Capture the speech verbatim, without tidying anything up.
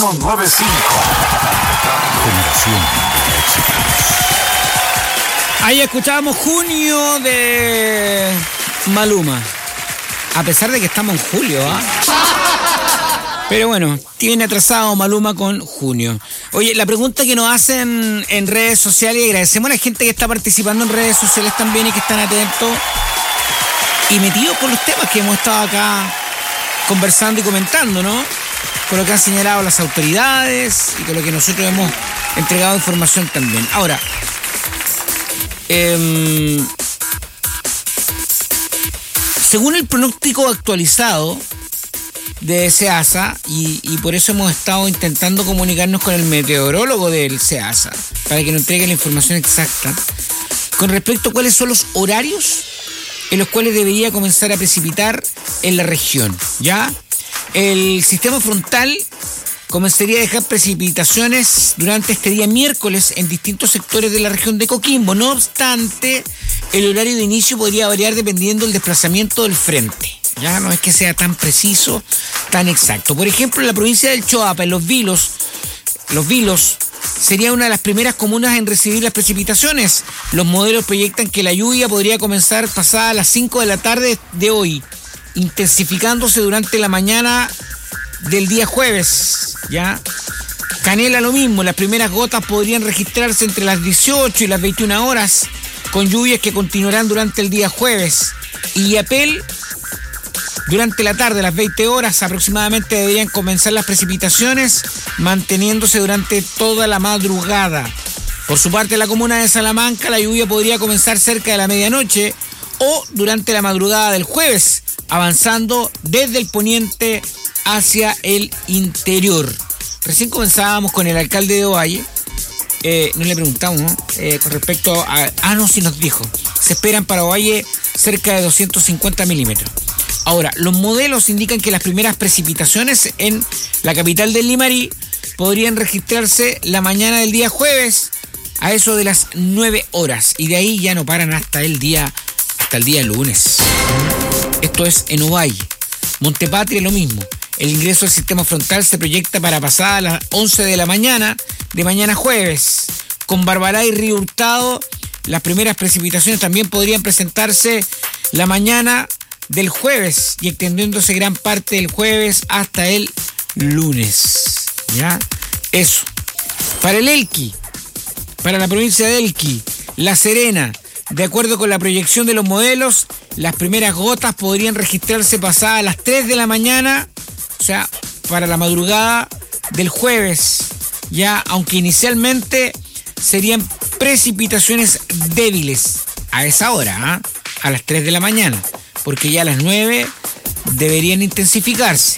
uno nueve cinco. Generación de éxitos. Ahí escuchábamos Junio de Maluma. A pesar de que estamos en julio, ¿ah? ¿eh? Pero bueno, tiene atrasado Maluma con Junio. Oye, la pregunta que nos hacen en redes sociales, y agradecemos a la gente que está participando en redes sociales también y que están atentos y metidos con los temas que hemos estado acá conversando y comentando, ¿no? Con lo que han señalado las autoridades y con lo que nosotros hemos entregado información también. Ahora, eh, según el pronóstico actualizado de SEASA, y, y por eso hemos estado intentando comunicarnos con el meteorólogo del SEASA para que nos entregue la información exacta con respecto a cuáles son los horarios en los cuales debería comenzar a precipitar en la región, ¿ya? El sistema frontal comenzaría a dejar precipitaciones durante este día miércoles en distintos sectores de la región de Coquimbo. No obstante, el horario de inicio podría variar dependiendo del desplazamiento del frente. Ya no es que sea tan preciso, tan exacto. Por ejemplo, en la provincia del Choapa, en Los Vilos, Los Vilos sería una de las primeras comunas en recibir las precipitaciones. Los modelos proyectan que la lluvia podría comenzar pasada las cinco de la tarde de hoy, intensificándose durante la mañana del día jueves, ¿ya? Canela lo mismo, las primeras gotas podrían registrarse entre las dieciocho y las veintiuna horas, con lluvias que continuarán durante el día jueves. Y Yapel, durante la tarde, a las veinte horas aproximadamente, deberían comenzar las precipitaciones, manteniéndose durante toda la madrugada. Por su parte, en la comuna de Salamanca, la lluvia podría comenzar cerca de la medianoche o durante la madrugada del jueves, avanzando desde el poniente hacia el interior. Recién comenzábamos con el alcalde de Ovalle. Eh, no le preguntamos, ¿no? Eh, con respecto a... Ah, no, sí nos dijo. Se esperan para Ovalle cerca de doscientos cincuenta milímetros. Ahora, los modelos indican que las primeras precipitaciones en la capital del Limarí podrían registrarse la mañana del día jueves a eso de las nueve horas. Y de ahí ya no paran hasta el día, hasta el día lunes. Esto es en Ovalle. Montepatria lo mismo. El ingreso al sistema frontal se proyecta para pasar a las once de la mañana de mañana jueves. Con Barbará y Río Hurtado, las primeras precipitaciones también podrían presentarse la mañana del jueves y extendiéndose gran parte del jueves hasta el lunes. ¿Ya? Eso. Para el Elqui, para la provincia de Elqui, La Serena, de acuerdo con la proyección de los modelos, las primeras gotas podrían registrarse pasadas las tres de la mañana, o sea, para la madrugada del jueves, ya, aunque inicialmente serían precipitaciones débiles a esa hora, ¿eh? A las tres de la mañana, porque ya a las nueve deberían intensificarse.